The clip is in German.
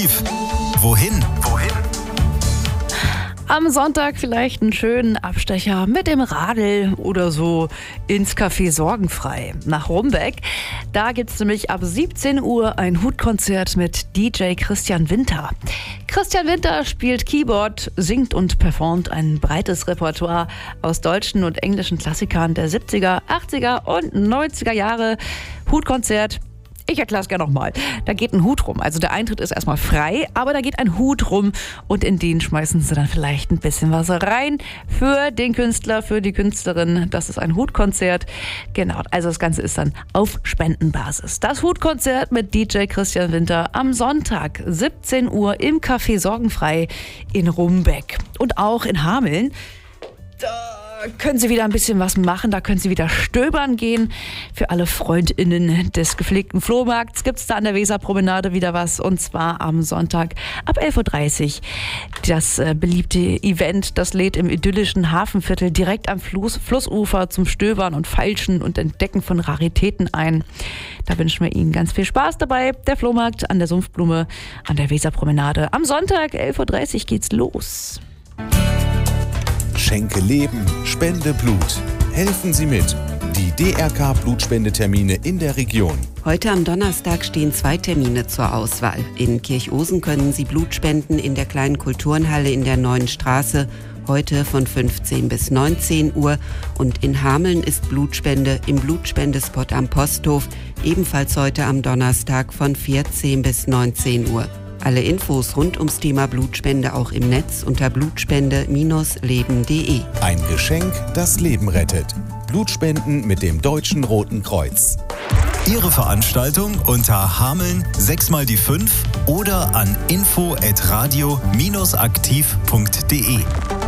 Wohin? Am Sonntag vielleicht einen schönen Abstecher mit dem Radl oder so ins Café Sorgenfrei nach Rumbeck. Da gibt's nämlich ab 17 Uhr ein Hutkonzert mit DJ Christian Winter. Christian Winter spielt Keyboard, singt und performt ein breites Repertoire aus deutschen und englischen Klassikern der 70er, 80er und 90er Jahre. Hutkonzert. Ich erkläre es gerne nochmal. Da geht ein Hut rum. Also der Eintritt ist erstmal frei, aber da geht ein Hut rum und in den schmeißen sie dann vielleicht ein bisschen was rein für den Künstler, für die Künstlerin. Das ist ein Hutkonzert. Genau, also das Ganze ist dann auf Spendenbasis. Das Hutkonzert mit DJ Christian Winter am Sonntag, 17 Uhr im Café Sorgenfrei in Rumbeck und auch in Hameln. Da können Sie wieder ein bisschen was machen, da können Sie wieder stöbern gehen. Für alle FreundInnen des gepflegten Flohmarkts gibt es da an der Weserpromenade wieder was, und zwar am Sonntag ab 11.30 Uhr. Das beliebte Event, das lädt im idyllischen Hafenviertel direkt am Flussufer zum Stöbern und Feilschen und Entdecken von Raritäten ein. Da wünschen wir Ihnen ganz viel Spaß dabei. Der Flohmarkt an der Sumpfblume an der Weserpromenade. Am Sonntag 11.30 Uhr geht's los. Schenke Leben, spende Blut. Helfen Sie mit. Die DRK-Blutspendetermine in der Region. Heute am Donnerstag stehen 2 Termine zur Auswahl. In Kirchhosen können Sie Blut spenden in der kleinen Kulturenhalle in der Neuen Straße, heute von 15 bis 19 Uhr. Und in Hameln ist Blutspende im Blutspendespot am Posthof, ebenfalls heute am Donnerstag von 14 bis 19 Uhr. Alle Infos rund ums Thema Blutspende auch im Netz unter blutspende-leben.de. Ein Geschenk, das Leben rettet. Blutspenden mit dem Deutschen Roten Kreuz. Ihre Veranstaltung unter Hameln 6x5 oder an info@radio-aktiv.de.